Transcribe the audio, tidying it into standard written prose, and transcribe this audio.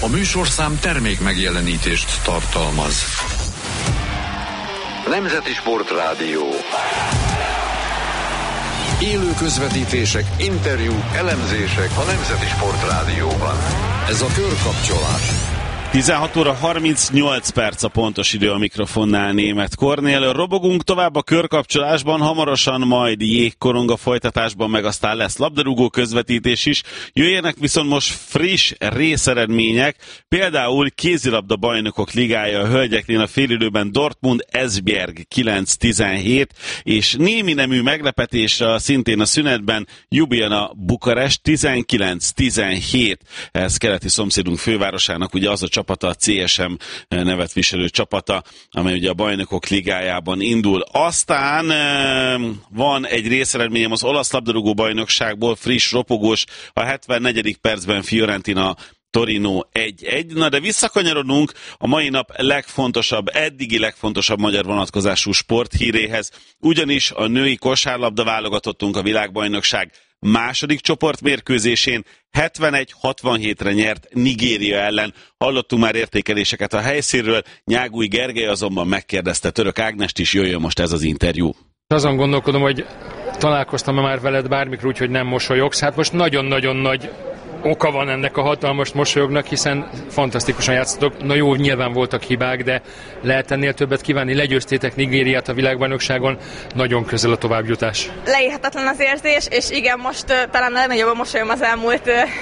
A műsorszám termék megjelenítést tartalmaz. Nemzeti Sportrádió. Élő közvetítések, interjúk, elemzések a Nemzeti Sportrádióban. Ez a Körkapcsolás. 16 óra 38 perc a pontos idő, a mikrofonnál Németh Kornél. Robogunk tovább a körkapcsolásban, hamarosan majd jégkorong a folytatásban, meg aztán lesz labdarúgó közvetítés is. Jöjjenek viszont most friss részeredmények, például kézilabda bajnokok ligája a hölgyeknél a félidőben Dortmund Esbjerg 9-17, és némi nemű meglepetésre szintén a szünetben Ljubljana Bukarest 19-17. Ez keleti szomszédunk fővárosának ugye az a csapata, a CSM nevet viselő csapata, amely ugye a bajnokok ligájában indul. Aztán van egy részeredményem az olasz labdarúgó bajnokságból, friss, ropogós, a 74. percben Fiorentina Torino 1-1. Na de visszakanyarodunk a mai nap eddigi legfontosabb magyar vonatkozású sporthíréhez, ugyanis a női kosárlabda válogatottunk a világbajnokság második csoportmérkőzésén 71-67-re nyert Nigéria ellen. Hallottunk már értékeléseket a helyszínről, Nyágúj Gergely azonban megkérdezte Török Ágnest is, jöjjön most ez az interjú. Azon gondolkodom, hogy találkoztam már veled bármikor úgy, hogy nem mosolyogsz. Hát most nagyon-nagyon nagy oka van ennek a hatalmas mosolyognak, hiszen fantasztikusan játszotok. Na jó, nyilván voltak hibák, de lehet ennél többet kívánni. Legyőztétek Nigériát a világbajnokságon, nagyon közel a továbbjutás. Leírhatatlan az érzés, és igen, most talán a legnagyobb a mosolyom az elmúlt